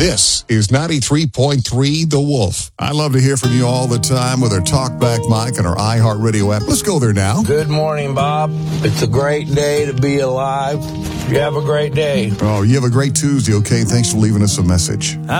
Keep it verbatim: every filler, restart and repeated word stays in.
This is ninety-three point three The Wolf. I love to hear from you all the time with our TalkBack mic and our iHeartRadio app. Let's go there now. Good morning, Bob. It's a great day to be alive. You have a great day. Oh, you have a great Tuesday, okay? Thanks for leaving us a message.